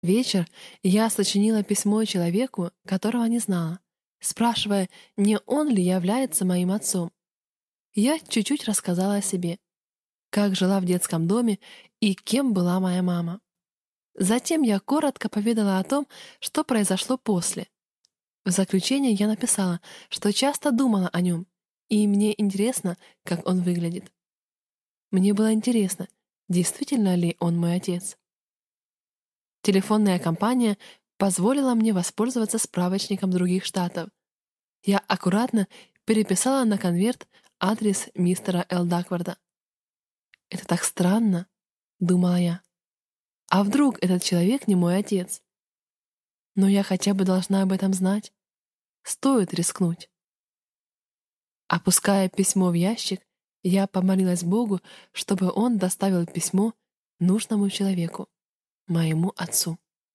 Вечер я сочинила письмо человеку, которого не знала, спрашивая, не он ли является моим отцом. Я чуть-чуть рассказала о себе, как жила в детском доме и кем была моя мама. Затем я коротко поведала о том, что произошло после. В заключение я написала, что часто думала о нем, и мне интересно, как он выглядит. Мне было интересно, действительно ли он мой отец. Телефонная компания позволила мне воспользоваться справочником других штатов. Я аккуратно переписала на конверт адрес мистера Л. Дакварда. «Это так странно», — думала я. «А вдруг этот человек не мой отец? Но я хотя бы должна об этом знать. Стоит рискнуть». Опуская письмо в ящик, я помолилась Богу, чтобы он доставил письмо нужному человеку, моему отцу.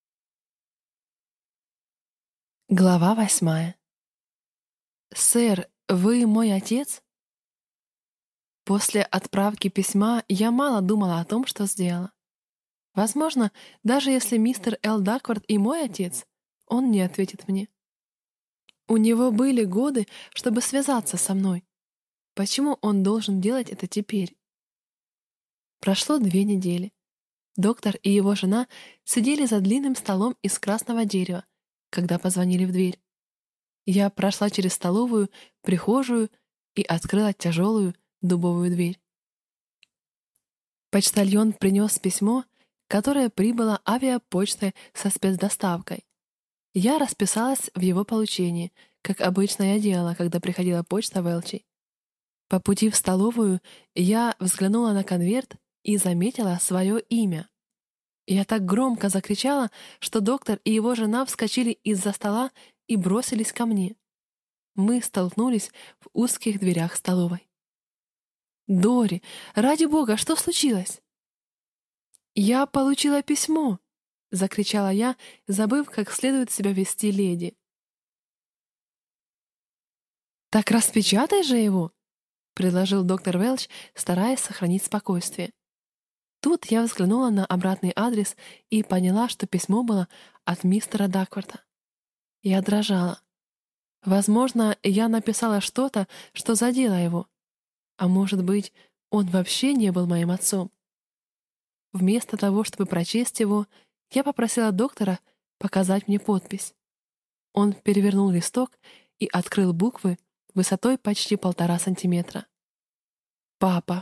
Глава 8. «Сэр, вы мой отец?» После отправки письма я мало думала о том, что сделала. Возможно, даже если мистер Л. Даквард и мой отец, он не ответит мне. У него были годы, чтобы связаться со мной. Почему он должен делать это теперь? Прошло 2 недели. Доктор и его жена сидели за длинным столом из красного дерева, когда позвонили в дверь. Я прошла через столовую, прихожую и открыла тяжелую дубовую дверь. Почтальон принес письмо, которое прибыло авиапочтой со спецдоставкой. Я расписалась в его получении, как обычно я делала, когда приходила почта в Элчи. По пути в столовую я взглянула на конверт и заметила свое имя. Я так громко закричала, что доктор и его жена вскочили из-за стола и бросились ко мне. Мы столкнулись в узких дверях столовой. «Дори, ради бога, что случилось?» «Я получила письмо!» — закричала я, забыв, как следует себя вести леди. «Так распечатай же его!» — предложил доктор Велч, стараясь сохранить спокойствие. Тут я взглянула на обратный адрес и поняла, что письмо было от мистера Дакварда. Я дрожала. Возможно, я написала что-то, что задело его. А может быть, он вообще не был моим отцом. Вместо того, чтобы прочесть его, я попросила доктора показать мне подпись. Он перевернул листок и открыл буквы высотой почти 1,5 сантиметра. «Папа».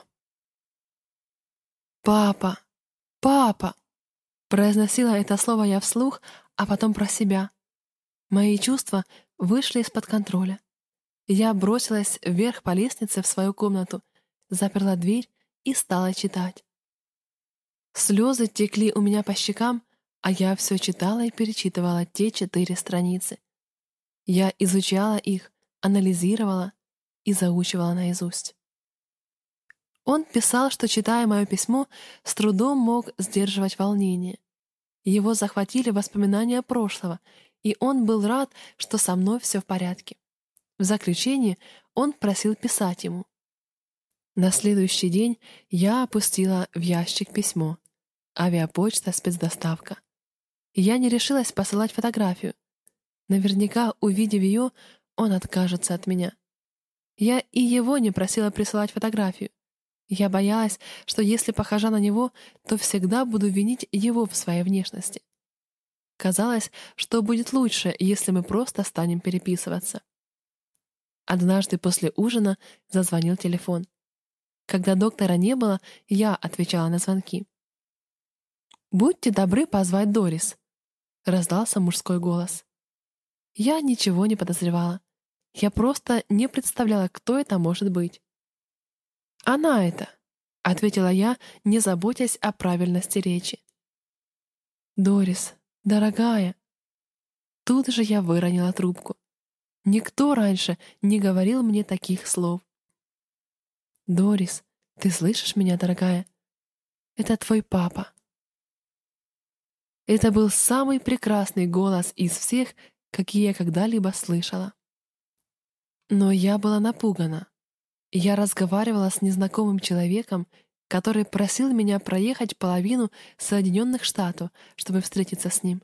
«Папа! Папа!» Произносила это слово я вслух, а потом про себя. Мои чувства вышли из-под контроля. Я бросилась вверх по лестнице в свою комнату, заперла дверь и стала читать. Слезы текли у меня по щекам, а я все читала и перечитывала те 4 страницы. Я изучала их, анализировала и заучивала наизусть. Он писал, что, читая мое письмо, с трудом мог сдерживать волнение. Его захватили воспоминания прошлого, и он был рад, что со мной все в порядке. В заключение он просил писать ему. На следующий день я опустила в ящик письмо. Авиапочта, спецдоставка. Я не решилась посылать фотографию. Наверняка, увидев ее, он откажется от меня. Я и его не просила присылать фотографию. Я боялась, что если похожа на него, то всегда буду винить его в своей внешности. Казалось, что будет лучше, если мы просто станем переписываться. Однажды после ужина зазвонил телефон. Когда доктора не было, я отвечала на звонки. «Будьте добры позвать Дорис», — раздался мужской голос. Я ничего не подозревала. Я просто не представляла, кто это может быть. «Она это», — ответила я, не заботясь о правильности речи. «Дорис, дорогая». Тут же я выронила трубку. Никто раньше не говорил мне таких слов. «Дорис, ты слышишь меня, дорогая? Это твой папа». Это был самый прекрасный голос из всех, какие я когда-либо слышала. Но я была напугана. Я разговаривала с незнакомым человеком который просил меня проехать половину Соединенных Штатов, чтобы встретиться с ним.